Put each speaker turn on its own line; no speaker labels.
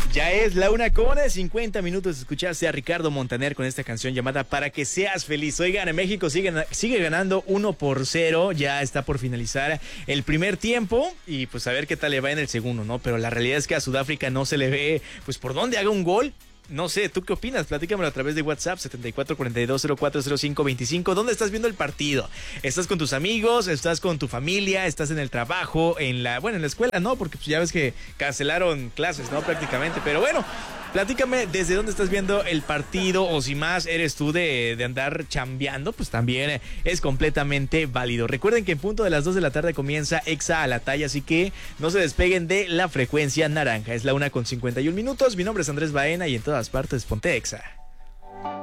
Ya es la 1:50 escuchaste a Ricardo Montaner con esta canción llamada Para que seas feliz. Oigan, México sigue ganando 1-0, ya está por finalizar el primer tiempo y pues a ver qué tal le va en el segundo, ¿no? Pero la realidad es que a Sudáfrica no se le ve pues por dónde haga un gol. No sé, ¿tú qué opinas? Platícamelo a través de WhatsApp 7442040525. ¿Dónde estás viendo el partido? ¿Estás con tus amigos? ¿Estás con tu familia? ¿Estás en el trabajo? En la escuela, ¿no? Porque pues ya ves que cancelaron clases, ¿no? Prácticamente. Pero bueno, platícame desde dónde estás viendo el partido o si más eres tú de andar chambeando, pues también es completamente válido. Recuerden que en punto de las 2 de la tarde comienza Exa a la talla, así que no se despeguen de la frecuencia naranja. Es la 1:51. Mi nombre es Andrés Baena y en todas partes ponte Exa.